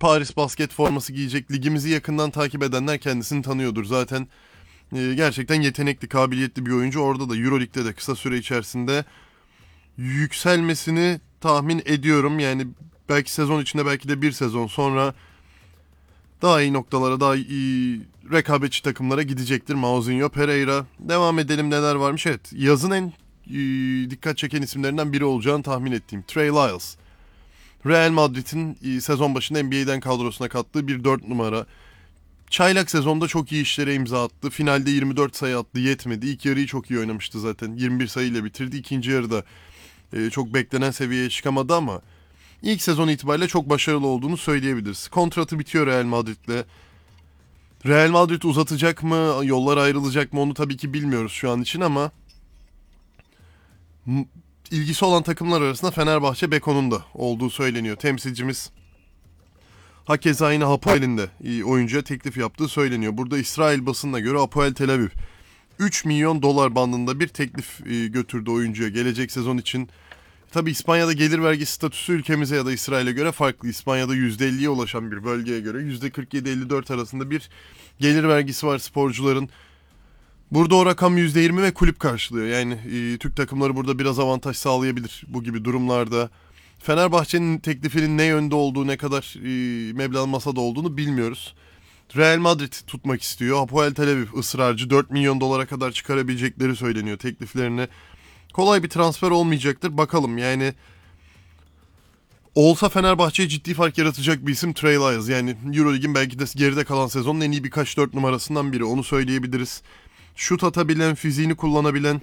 Paris basket forması giyecek. Ligimizi yakından takip edenler kendisini tanıyordur zaten. Gerçekten yetenekli, kabiliyetli bir oyuncu. Orada da Euroleague'de de kısa süre içerisinde yükselmesini tahmin ediyorum. Yani belki sezon içinde, belki de bir sezon sonra daha iyi noktalara, daha iyi rekabetçi takımlara gidecektir Mauzinho Pereira. Devam edelim, neler varmış. Evet, yazın en dikkat çeken isimlerinden biri olacağını tahmin ettiğim Trey Lyles. Real Madrid'in sezon başında NBA'den kadrosuna kattığı bir 4 numara. Çaylak sezonda çok iyi işlere imza attı. Finalde 24 sayı attı, yetmedi. İlk yarıyı çok iyi oynamıştı zaten. 21 sayıyla bitirdi. İkinci yarıda çok beklenen seviyeye çıkamadı ama ilk sezon itibariyle çok başarılı olduğunu söyleyebiliriz. Kontratı bitiyor Real Madrid'le. Real Madrid uzatacak mı, yollar ayrılacak mı onu tabii ki bilmiyoruz şu an için ama ilgisi olan takımlar arasında Fenerbahçe Beko'nun da olduğu söyleniyor. Temsilcimiz hakeza yine Hapoel'in de oyuncuya teklif yaptığı söyleniyor. Burada İsrail basınına göre Hapoel Tel Aviv 3 milyon dolar bandında bir teklif götürdü oyuncuya gelecek sezon için. Tabi İspanya'da gelir vergisi statüsü ülkemize ya da İsrail'e göre farklı. İspanya'da %50'ye ulaşan bir bölgeye göre %47-54 arasında bir gelir vergisi var sporcuların. Burada o rakam %20 ve kulüp karşılıyor. Yani Türk takımları burada biraz avantaj sağlayabilir bu gibi durumlarda. Fenerbahçe'nin teklifinin ne yönde olduğu, ne kadar meblağ masada olduğunu bilmiyoruz. Real Madrid tutmak istiyor. Hapoel Tel Aviv ısrarcı, 4 milyon dolara kadar çıkarabilecekleri söyleniyor tekliflerini. Kolay bir transfer olmayacaktır. Bakalım yani olsa Fenerbahçe'ye ciddi fark yaratacak bir isim Trey Lyles. Yani Euroleague'in belki de geride kalan sezonun en iyi birkaç 4 numarasından biri. Onu söyleyebiliriz. Şut atabilen, fiziğini kullanabilen,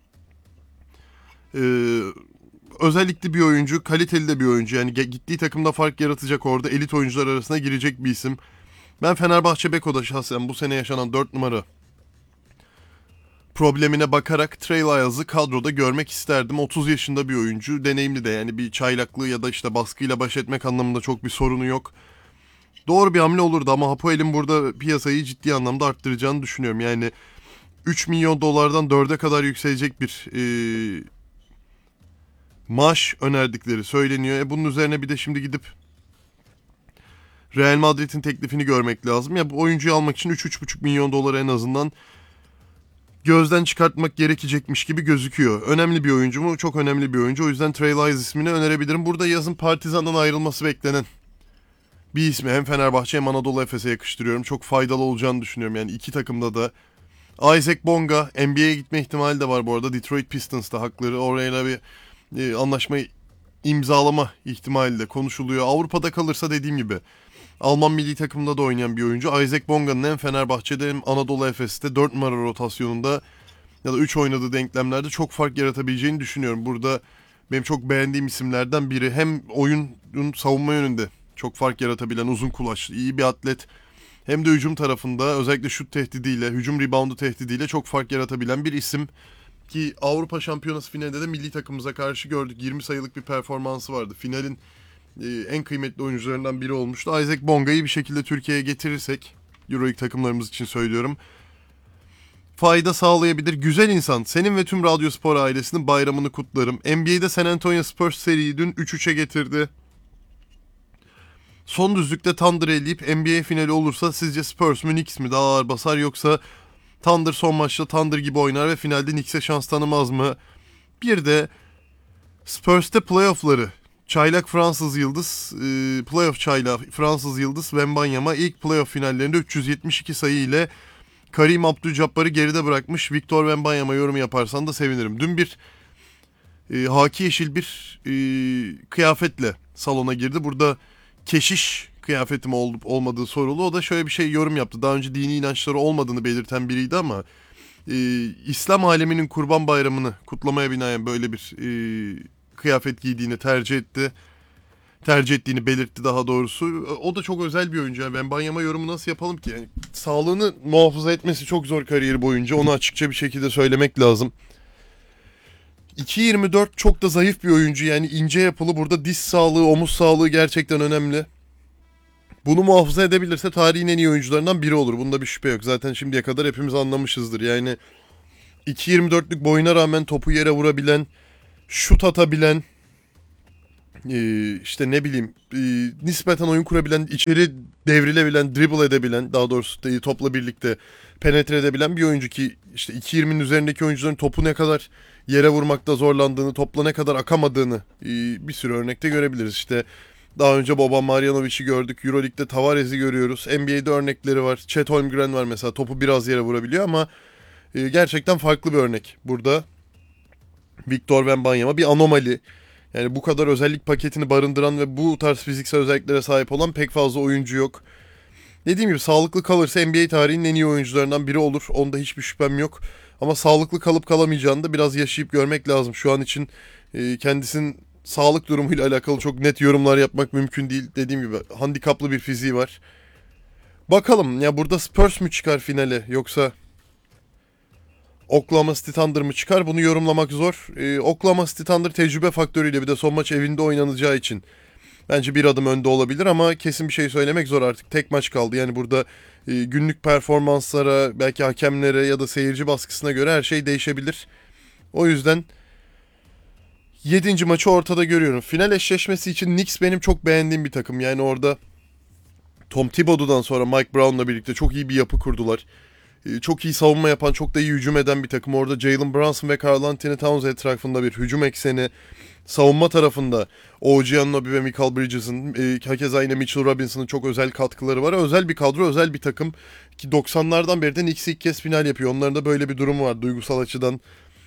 özellikle bir oyuncu, kaliteli de bir oyuncu. Yani gittiği takımda fark yaratacak, orada elit oyuncular arasına girecek bir isim. Ben Fenerbahçe Beko'da şahsen bu sene yaşanan 4 numara problemine bakarak Trey Lyles'ı kadroda görmek isterdim. 30 yaşında bir oyuncu, deneyimli de, yani bir çaylaklığı ya da işte baskıyla baş etmek anlamında çok bir sorunu yok. Doğru bir hamle olurdu ama Hapoel'in burada piyasayı ciddi anlamda arttıracağını düşünüyorum. Yani 3 milyon dolardan 4'e kadar yükselecek bir maaş önerdikleri söyleniyor. Bunun üzerine bir de şimdi gidip Real Madrid'in teklifini görmek lazım. Ya bu oyuncuyu almak için 3-3,5 milyon dolar en azından gözden çıkartmak gerekecekmiş gibi gözüküyor. Önemli bir oyuncu mu? Çok önemli bir oyuncu. O yüzden Trey Lyles ismini önerebilirim. Burada yazın Partizan'dan ayrılması beklenen bir ismi hem Fenerbahçe hem Anadolu Efes'e yakıştırıyorum. Çok faydalı olacağını düşünüyorum. Yani iki takımda da. Isaac Bonga NBA'ye gitme ihtimali de var bu arada. Detroit Pistons'ta hakları. Orayla bir anlaşma imzalama ihtimali de konuşuluyor. Avrupa'da kalırsa dediğim gibi Alman milli takımında da oynayan bir oyuncu. Isaac Bonga'nın hem Fenerbahçe'de hem Anadolu Efes'te 4 numara rotasyonunda ya da 3 oynadığı denklemlerde çok fark yaratabileceğini düşünüyorum. Burada benim çok beğendiğim isimlerden biri. Hem oyunun savunma yönünde çok fark yaratabilen, uzun kulaçlı, iyi bir atlet. Hem de hücum tarafında özellikle şut tehdidiyle, hücum reboundu tehdidiyle çok fark yaratabilen bir isim. Ki Avrupa Şampiyonası finalinde de milli takımımıza karşı gördük. 20 sayılık bir performansı vardı. Finalin en kıymetli oyuncularından biri olmuştu. Isaac Bonga'yı bir şekilde Türkiye'ye getirirsek, Euroleague takımlarımız için söylüyorum, fayda sağlayabilir. Güzel insan. Senin ve tüm Radyospor ailesinin bayramını kutlarım. NBA'de San Antonio Spurs seriyi dün 3-3'e getirdi. Son düzlükte Thunder eleyip NBA finali olursa sizce Spurs mü Knicks mi daha ağır basar, yoksa Thunder son maçta Thunder gibi oynar ve finalde Knicks'e şans tanımaz mı? Bir de Spurs'te playoff'ları, çaylak Fransız yıldız, playoff çaylağı Fransız yıldız Wembanyama ilk playoff finallerinde 372 sayı ile Karim Abdul-Jabbar'ı geride bırakmış. Victor Wembanyama yorum yaparsan da sevinirim. Dün bir haki yeşil bir kıyafetle salona girdi. Burada keşiş kıyafetim olup olmadığı sorulu. O da şöyle bir şey yorum yaptı. Daha önce dini inançları olmadığını belirten biriydi ama İslam aleminin Kurban Bayramı'nı kutlamaya binaen böyle bir kıyafet giydiğini tercih ettiğini belirtti daha doğrusu. O da çok özel bir oyuncu. Yani ben Banyama yorumu nasıl yapalım ki? Yani sağlığını muhafaza etmesi çok zor kariyeri boyunca. Onu açıkça bir şekilde söylemek lazım. 2.24 çok da zayıf bir oyuncu. Yani ince yapılı. Burada diz sağlığı, omuz sağlığı gerçekten önemli. Bunu muhafaza edebilirse tarihin en iyi oyuncularından biri olur. Bunda bir şüphe yok. Zaten şimdiye kadar hepimiz anlamışızdır. Yani 2.24'lük boyuna rağmen topu yere vurabilen, şut atabilen, işte ne bileyim nispeten oyun kurabilen, içeri devrilebilen, dribble edebilen, daha doğrusu topla birlikte penetre edebilen bir oyuncu ki işte 2.20'nin üzerindeki oyuncuların topu ne kadar yere vurmakta zorlandığını, topla ne kadar akamadığını bir sürü örnekte görebiliriz. İşte daha önce Boban Marjanovic'i gördük. Euroleague'de Tavares'i görüyoruz. NBA'de örnekleri var. Chet Holmgren var mesela. Topu biraz yere vurabiliyor ama gerçekten farklı bir örnek. Burada Victor Wembanyama bir anomali. Yani bu kadar özellik paketini barındıran ve bu tarz fiziksel özelliklere sahip olan pek fazla oyuncu yok. Dediğim gibi sağlıklı kalırsa NBA tarihinin en iyi oyuncularından biri olur. Onda hiçbir şüphem yok. Ama sağlıklı kalıp kalamayacağını da biraz yaşayıp görmek lazım. Şu an için kendisinin sağlık durumuyla alakalı çok net yorumlar yapmak mümkün değil. Dediğim gibi handikaplı bir fiziği var. Bakalım ya, burada Spurs mu çıkar finale yoksa Oklahoma City Thunder mı çıkar, bunu yorumlamak zor. Oklahoma City Thunder tecrübe faktörüyle bir de son maç evinde oynanacağı için bence bir adım önde olabilir ama kesin bir şey söylemek zor artık. Tek maç kaldı. Yani burada günlük performanslara, belki hakemlere ya da seyirci baskısına göre her şey değişebilir. O yüzden 7. maçı ortada görüyorum. Final eşleşmesi için Knicks benim çok beğendiğim bir takım. Yani orada Tom Thibodeau'dan sonra Mike Brown'la birlikte çok iyi bir yapı kurdular. Çok iyi savunma yapan, çok da iyi hücum eden bir takım. Orada Jalen Brunson ve Karl Anthony Towns etrafında bir hücum ekseni. Savunma tarafında OG Anunoby ve Mikal Bridges'ın, hakeza yine Mitchell Robinson'ın çok özel katkıları var. Özel bir kadro, özel bir takım. Ki 90'lardan beri de Knicks ilk kez final yapıyor. Onların da böyle bir durumu var duygusal açıdan.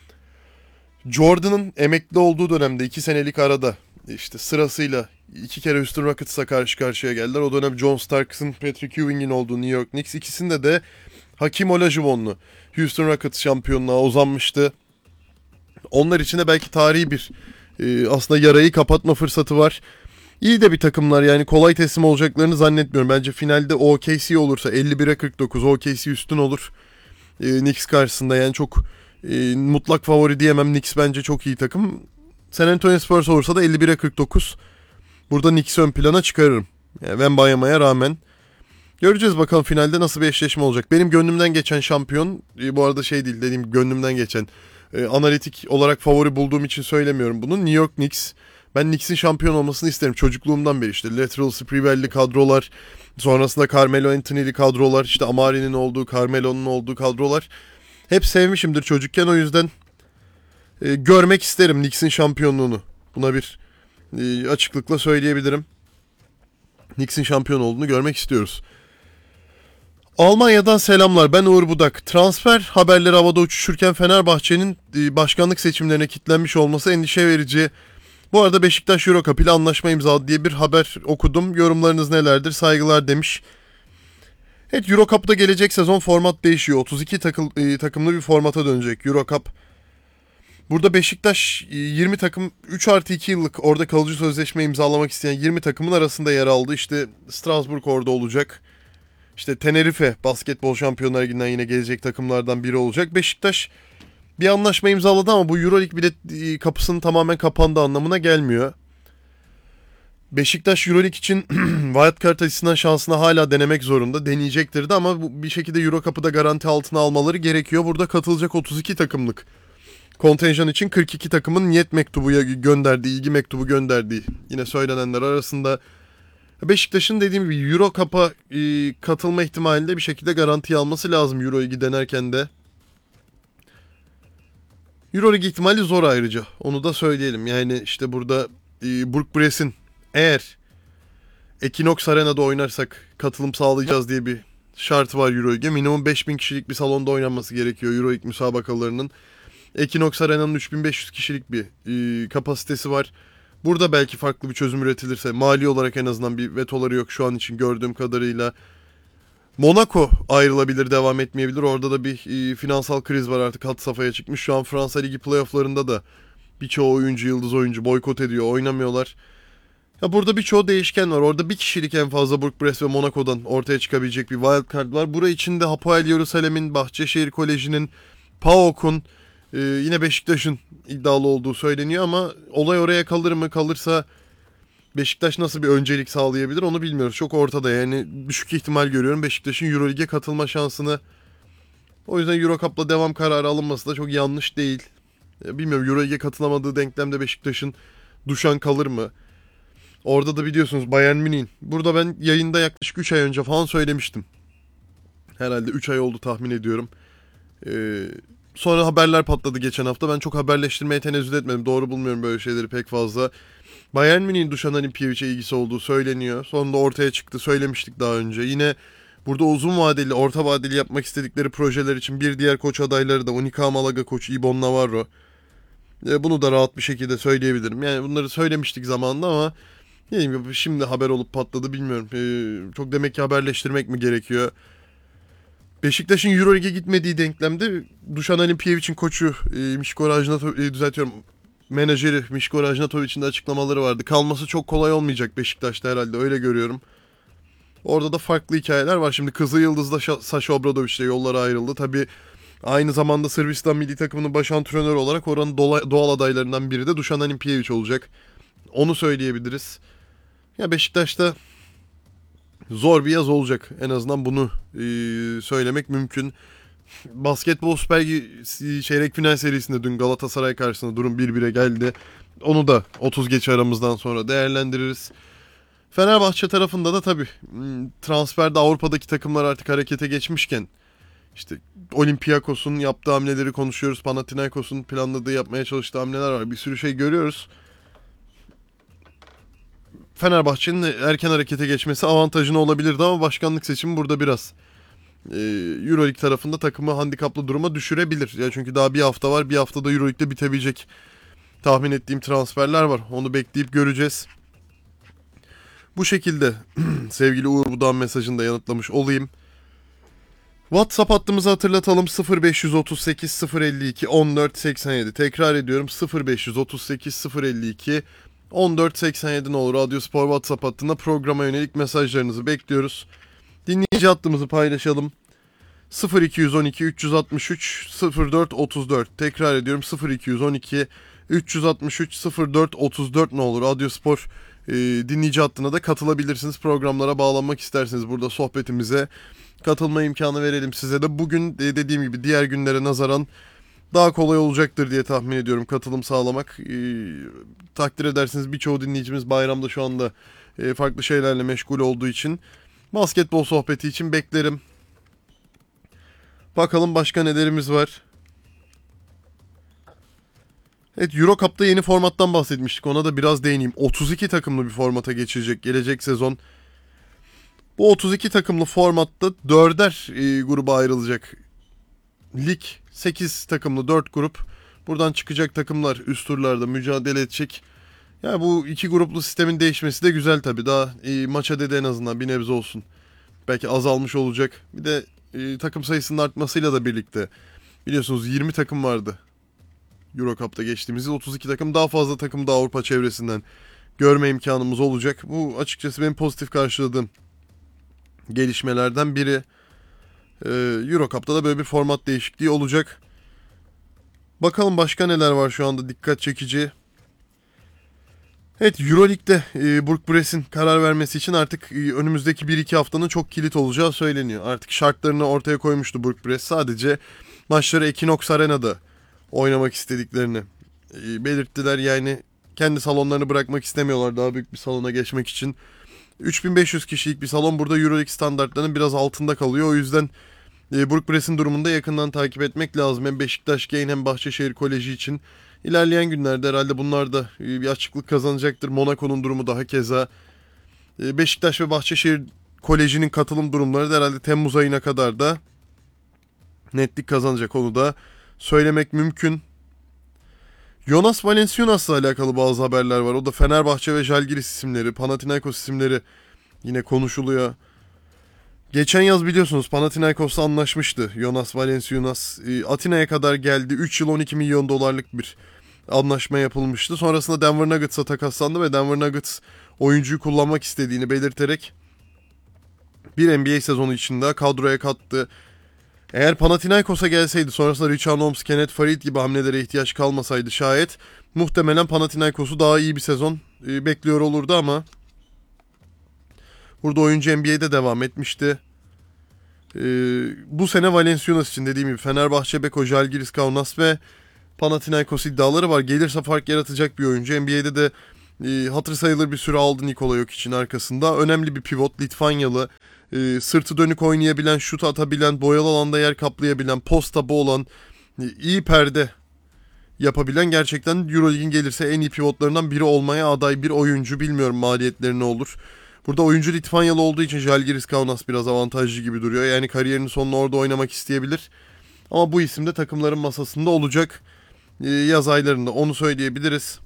Jordan'ın emekli olduğu dönemde 2 senelik arada işte sırasıyla 2 kere Houston Rockets'la karşı karşıya geldiler. O dönem John Starks'ın, Patrick Ewing'in olduğu New York Knicks. İkisinde de Hakim Olajuwon'lu Houston Rockets şampiyonluğa uzanmıştı. Onlar için de belki tarihi bir aslında yarayı kapatma fırsatı var. İyi de bir takımlar, yani kolay teslim olacaklarını zannetmiyorum. Bence finalde OKC olursa 51'e 49 OKC üstün olur Knicks karşısında. Yani çok mutlak favori diyemem. Knicks bence çok iyi takım. San Antonio Spurs olursa da 51'e 49. Burada Knicks'i ön plana çıkarırım. Yani Wembanyama'ya rağmen. Göreceğiz bakalım finalde nasıl bir eşleşme olacak. Benim gönlümden geçen şampiyon, bu arada şey değil, dediğim gönlümden geçen, analitik olarak favori bulduğum için söylemiyorum bunu. New York Knicks. Ben Knicks'in şampiyon olmasını isterim. Çocukluğumdan beri işte Lateral Sprewell'li kadrolar, sonrasında Carmelo Anthony'li kadrolar, işte Amari'nin olduğu, Carmelo'nun olduğu kadrolar. Hep sevmişimdir çocukken, o yüzden görmek isterim Knicks'in şampiyonluğunu. Buna bir açıklıkla söyleyebilirim. Knicks'in şampiyon olduğunu görmek istiyoruz. Almanya'dan selamlar. Ben Uğur Budak. Transfer haberleri havada uçuşurken Fenerbahçe'nin başkanlık seçimlerine kilitlenmiş olması endişe verici. Bu arada Beşiktaş Eurocup ile anlaşma imzaladı diye bir haber okudum. Yorumlarınız nelerdir? Saygılar demiş. Evet, Eurocup'ta gelecek sezon format değişiyor. 32 takımlı bir formata dönecek Eurocup. Burada Beşiktaş 20 takım 3+2 yıllık orada kalıcı sözleşme imzalamak isteyen 20 takımın arasında yer aldı. İşte Strasbourg orada olacak. İşte Tenerife basketbol şampiyonlar liginden yine gelecek takımlardan biri olacak. Beşiktaş bir anlaşma imzaladı ama bu Euroleague bilet kapısının tamamen kapandığı anlamına gelmiyor. Beşiktaş Euroleague için wildcard açısından şansını hala denemek zorunda. Deneyecektir de ama bir şekilde Eurocup'ı da garanti altına almaları gerekiyor. Burada katılacak 32 takımlık kontenjan için 42 takımın niyet mektubu gönderdiği, ilgi mektubu gönderdiği yine söylenenler arasında. Beşiktaş'ın dediğim gibi Eurocup'a katılma ihtimalinde bir şekilde garantiye alması lazım Euroleague'i denerken de. Euroleague ihtimali zor ayrıca. Onu da söyleyelim. Yani işte burada Burgbress'in eğer Equinox Arena'da oynarsak katılım sağlayacağız diye bir şartı var Euroleague'e. Minimum 5.000 kişilik bir salonda oynanması gerekiyor Euroleague müsabakalarının. Equinox Arena'nın 3.500 kişilik bir kapasitesi var. Burada belki farklı bir çözüm üretilirse, mali olarak en azından bir vetoları yok şu an için gördüğüm kadarıyla. Monaco ayrılabilir, devam etmeyebilir. Orada da bir finansal kriz var, artık had safhaya çıkmış. Şu an Fransa Ligi playofflarında da birçoğu oyuncu, yıldız oyuncu boykot ediyor, oynamıyorlar. Ya burada birçoğu değişken var. Orada bir kişilik en fazla Burgbress ve Monaco'dan ortaya çıkabilecek bir wildcard var. Burası içinde Hapoel Yerusalem'in, Bahçeşehir Koleji'nin, PAOK'un, yine Beşiktaş'ın iddialı olduğu söyleniyor ama olay oraya kalır mı? Kalırsa Beşiktaş nasıl bir öncelik sağlayabilir onu bilmiyoruz. Çok ortada, yani düşük ihtimal görüyorum Beşiktaş'ın Euroleague'e katılma şansını. O yüzden Eurocup'la devam kararı alınması da çok yanlış değil. Bilmiyorum, Euroleague'e katılamadığı denklemde Beşiktaş'ın düşen kalır mı? Orada da biliyorsunuz Bayern Münih'in. Burada ben yayında yaklaşık 3 ay önce falan söylemiştim. Herhalde 3 ay oldu tahmin ediyorum. Sonra haberler patladı geçen hafta. Ben çok haberleştirmeye tenezzül etmedim. Doğru bulmuyorum böyle şeyleri pek fazla. Bayern Münih'in Dušan Alimpijević'e ilgisi olduğu söyleniyor. Sonunda ortaya çıktı. Söylemiştik daha önce. Yine burada uzun vadeli, orta vadeli yapmak istedikleri projeler için bir diğer koç adayları da Unica Malaga koçu Ibon Navarro. Bunu da rahat bir şekilde söyleyebilirim. Yani bunları söylemiştik zamanında ama dediğim gibi şimdi haber olup patladı bilmiyorum. Çok demek ki haberleştirmek mi gerekiyor? Beşiktaş'ın Euroleague'e gitmediği denklemde Dušan Alimpijević'in koçu Miško Ražnatović, düzeltiyorum, menajeri Miško Ražnatović'in de açıklamaları vardı. Kalması çok kolay olmayacak Beşiktaş'ta herhalde, öyle görüyorum. Orada da farklı hikayeler var. Şimdi Kızılyıldız'da Saša Obradović'le yolları ayrıldı. Tabii aynı zamanda Sırbistan milli takımının baş antrenörü olarak oranın doğal adaylarından biri de Dušan Alimpijević olacak. Onu söyleyebiliriz. Ya Beşiktaş'ta zor bir yaz olacak. En azından bunu söylemek mümkün. Basketbol Süper Ligi çeyrek final serisinde dün Galatasaray karşısında durum 1-1'e geldi. Onu da 30 geç aramızdan sonra değerlendiririz. Fenerbahçe tarafında da tabii transferde Avrupa'daki takımlar artık harekete geçmişken işte Olympiakos'un yaptığı hamleleri konuşuyoruz. Panathinaikos'un planladığı, yapmaya çalıştığı hamleler var. Bir sürü şey görüyoruz. Fenerbahçe'nin erken harekete geçmesi avantajına olabilirdi ama başkanlık seçimi burada biraz Euroleague tarafında takımı handikaplı duruma düşürebilir. Ya çünkü daha bir hafta var. Bir haftada Euroleague'de bitebilecek tahmin ettiğim transferler var. Onu bekleyip göreceğiz. Bu şekilde sevgili Uğur Budan mesajını da yanıtlamış olayım. WhatsApp hattımızı hatırlatalım. 0538 052 1487. Tekrar ediyorum, 0538 052 1487 ne olur. Radyo Spor WhatsApp hattına programa yönelik mesajlarınızı bekliyoruz. Dinleyici hattımızı paylaşalım. 0212 363 04 34. Tekrar ediyorum, 0212 363 04 34 ne olur. Radyo Spor dinleyici hattına da katılabilirsiniz. Programlara bağlanmak isterseniz burada sohbetimize katılma imkanı verelim size de. Bugün dediğim gibi diğer günlere nazaran daha kolay olacaktır diye tahmin ediyorum katılım sağlamak. Takdir edersiniz, birçoğu dinleyicimiz bayramda şu anda farklı şeylerle meşgul olduğu için. Basketbol sohbeti için beklerim. Bakalım başka nelerimiz var. Evet, Euro Cup'ta yeni formattan bahsetmiştik. Ona da biraz değineyim. 32 takımlı bir formata geçilecek gelecek sezon. Bu 32 takımlı formatta 4'er gruba ayrılacak. Lig 8 takımlı 4 grup. Buradan çıkacak takımlar üst turlarda mücadele edecek. Ya bu iki gruplu sistemin değişmesi de güzel tabii. Daha maça dedi en azından bir nebze olsun. Belki azalmış olacak. Bir de takım sayısının artmasıyla da birlikte. Biliyorsunuz 20 takım vardı Euro Cup'ta geçtiğimiz yıl. 32 takım, daha fazla takım da Avrupa çevresinden görme imkanımız olacak. Bu açıkçası benim pozitif karşıladığım gelişmelerden biri. Euro Cup'ta da böyle bir format değişikliği olacak. Bakalım başka neler var şu anda dikkat çekici. Evet, Euroleague'de Burgbress'in karar vermesi için artık önümüzdeki 1-2 haftanın çok kilit olacağı söyleniyor. Artık şartlarını ortaya koymuştu Burgbress. Sadece maçları Equinox Arena'da oynamak istediklerini belirttiler. Yani kendi salonlarını bırakmak istemiyorlar daha büyük bir salona geçmek için. 3500 kişilik bir salon burada Euroleague standartlarının biraz altında kalıyor. O yüzden Burgbress'in durumunu da yakından takip etmek lazım. Hem Beşiktaş Gain hem Bahçeşehir Koleji için. İlerleyen günlerde herhalde bunlar da bir açıklık kazanacaktır. Monaco'nun durumu daha keza. Beşiktaş ve Bahçeşehir Koleji'nin katılım durumları da herhalde Temmuz ayına kadar da netlik kazanacak, onu da söylemek mümkün. Jonas Valanciunas'la alakalı bazı haberler var. O da Fenerbahçe ve Žalgiris isimleri, Panathinaikos isimleri yine konuşuluyor. Geçen yaz biliyorsunuz Panathinaikos'la anlaşmıştı Jonas Valanciunas. Atina'ya kadar geldi. 3 yıl 12 milyon dolarlık bir anlaşma yapılmıştı. Sonrasında Denver Nuggets'a takaslandı ve Denver Nuggets oyuncuyu kullanmak istediğini belirterek bir NBA sezonu içinde kadroya kattı. Eğer Panathinaikos'a gelseydi, sonrasında Richard Holmes, Kenneth Faried gibi hamlelere ihtiyaç kalmasaydı şayet, muhtemelen Panathinaikos'u daha iyi bir sezon bekliyor olurdu ama burada oyuncu NBA'de devam etmişti. Bu sene Valanciunas için dediğim gibi Fenerbahçe, Beko, Žalgiris, Kaunas ve Panathinaikos iddiaları var. Gelirse fark yaratacak bir oyuncu. NBA'de de Hatır sayılır bir süre aldı Nikola Jokic'in arkasında. Önemli bir pivot, Litvanyalı. Sırtı dönük oynayabilen, şut atabilen, boyalı alanda yer kaplayabilen, post up'ı olan, iyi perde yapabilen, gerçekten Euroleague'in gelirse en iyi pivotlarından biri olmaya aday bir oyuncu. Bilmiyorum maliyetleri ne olur. Burada oyuncu Litvanyalı olduğu için Žalgiris Kaunas biraz avantajlı gibi duruyor. Yani kariyerinin sonunu orada oynamak isteyebilir. Ama bu isim de takımların masasında olacak yaz aylarında. Onu söyleyebiliriz.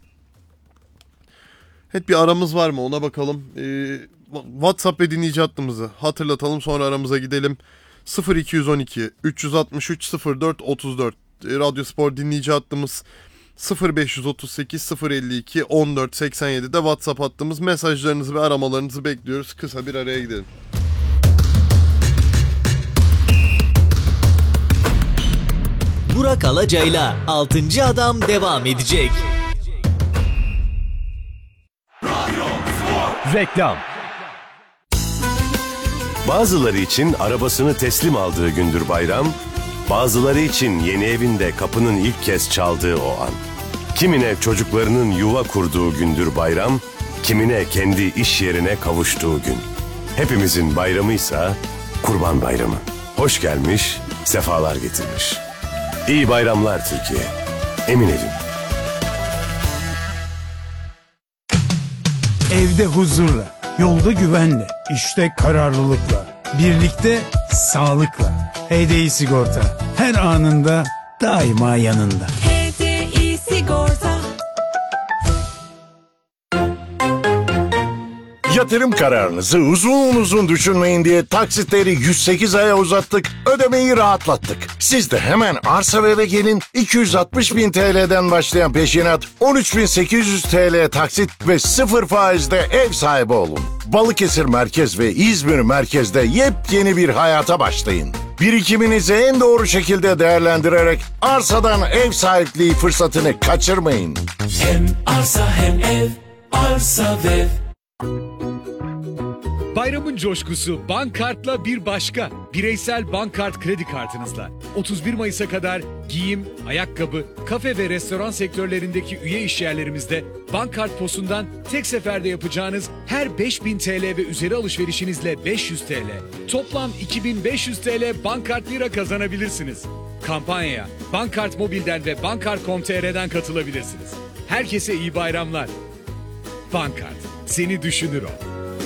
Hep bir aramız var mı ona bakalım. WhatsApp ve dinleyici hattımızı hatırlatalım, sonra aramıza gidelim. 0212 363 04 34 Radyo Spor dinleyici hattımız, 0538 052 14 87'de WhatsApp hattımız. Mesajlarınızı ve aramalarınızı bekliyoruz. Kısa bir araya gidelim. Burak Alacay'la 6. Adam devam edecek. Reklam. Bazıları için arabasını teslim aldığı gündür bayram, bazıları için yeni evinde kapının ilk kez çaldığı o an. Kimine çocuklarının yuva kurduğu gündür bayram, kimine kendi iş yerine kavuştuğu gün. Hepimizin bayramıysa Kurban Bayramı. Hoş gelmiş, sefalar getirmiş. İyi bayramlar Türkiye. Emin evim. Evde huzurla, yolda güvenle, işte kararlılıkla, birlikte sağlıkla. HDI Sigorta her anında daima yanında. HDI Sigorta. Yatırım kararınızı uzun düşünmeyin diye taksitleri 108 aya uzattık, ödemeyi rahatlattık. Siz de hemen Arsa ve Eve gelin, 260.000 TL'den başlayan peşinat, 13.800 TL taksit ve 0 faizde ev sahibi olun. Balıkesir Merkez ve İzmir Merkez'de yepyeni bir hayata başlayın. Birikiminizi en doğru şekilde değerlendirerek arsadan ev sahipliği fırsatını kaçırmayın. Hem arsa hem ev, arsa ve Bayramın coşkusu Bankart'la bir başka. Bireysel Bankart kredi kartınızla 31 Mayıs'a kadar giyim, ayakkabı, kafe ve restoran sektörlerindeki üye işyerlerimizde Bankart POS'undan tek seferde yapacağınız her 5.000 TL ve üzeri alışverişinizle 500 TL, toplam 2.500 TL Bankart Lira kazanabilirsiniz. Kampanyaya Bankart Mobil'den ve Bankart.com.tr'den katılabilirsiniz. Herkese iyi bayramlar. Bankart, seni düşünür o.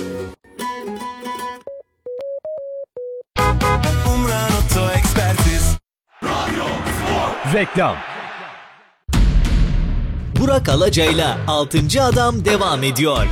Reklam. Burak Alacay'la 6. Adam devam ediyor.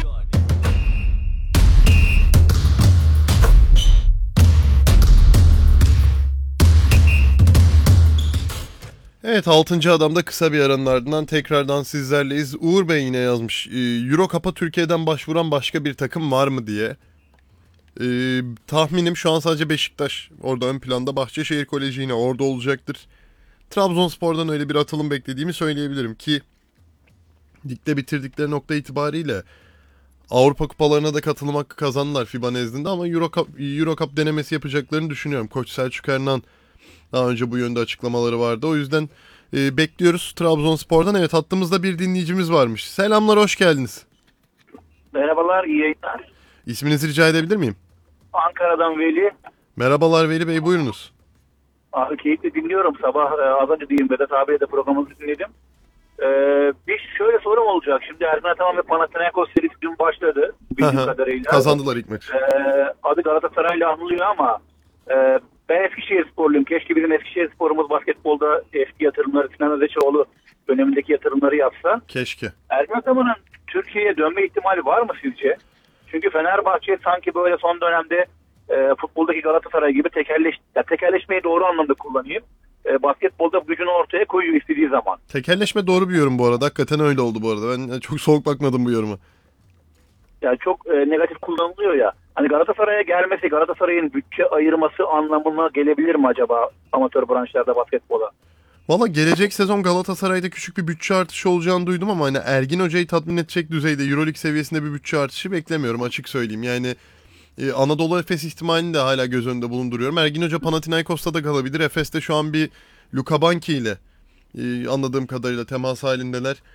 Evet, 6. Adam'da kısa bir aranın ardından tekrardan sizlerleyiz. Uğur Bey yine yazmış. Euro Cup'a Türkiye'den başvuran başka bir takım var mı diye. Tahminim şu an sadece Beşiktaş orada ön planda. Bahçeşehir Koleji yine orada olacaktır. Trabzonspor'dan öyle bir atılım beklediğimi söyleyebilirim ki ligde bitirdikleri nokta itibariyle Avrupa kupalarına da katılım hakkı kazandılar FIBA nezdinde, ama Euro Cup denemesi yapacaklarını düşünüyorum. Koç Selçuk Ernan daha önce bu yönde açıklamaları vardı. O yüzden bekliyoruz Trabzonspor'dan. Evet, hattımızda bir dinleyicimiz varmış. Selamlar, hoş geldiniz. Merhabalar, iyi yayınlar. İsminizi rica edebilir miyim? Ankara'dan Veli. Merhabalar Veli Bey, buyurunuz. Abi keyifli dinliyorum. Sabah az önce diyeyim Vedat abiye de programımızı dinledim. Bir şöyle sorum olacak. Şimdi Erkan Ataman ve Panathinaikos serisi dün başladı. Bildiğim kadarıyla. Kazandılar ilk maçı. Adı Galatasaray'la anılıyor ama ben Eskişehirsporluyum. Keşke bizim Eskişehirsporumuz basketbolda eski yatırımları, Sinan Özeçoğlu dönemindeki yatırımları yapsa. Keşke. Erkan Ataman'ın Türkiye'ye dönme ihtimali var mı sizce? Çünkü Fenerbahçe sanki böyle son dönemde futboldaki Galatasaray gibi tekelleşmeyi doğru anlamda kullanayım. Basketbolda gücünü ortaya koyuyor istediği zaman. Tekelleşme doğru bir yorum bu arada. Hakikaten öyle oldu bu arada. Ben çok soğuk bakmadım bu yoruma. Yani çok negatif kullanılıyor ya. Hani Galatasaray'a gelmesi, Galatasaray'ın bütçe ayırması anlamına gelebilir mi acaba amatör branşlarda basketbola? Valla gelecek sezon Galatasaray'da küçük bir bütçe artışı olacağını duydum ama hani Ergin Hoca'yı tatmin edecek düzeyde EuroLeague seviyesinde bir bütçe artışı beklemiyorum, açık söyleyeyim. Yani Anadolu Efes ihtimalini de hala göz önünde bulunduruyorum. Ergin Hoca Panathinaikos'ta da kalabilir. Efes'te şu an bir Luka Banki ile anladığım kadarıyla temas halindeler.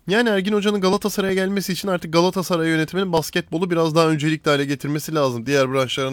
Yani Ergin Hoca'nın Galatasaray'a gelmesi için artık Galatasaray yönetiminin basketbolu biraz daha öncelikli hale getirmesi lazım. Diğer branşların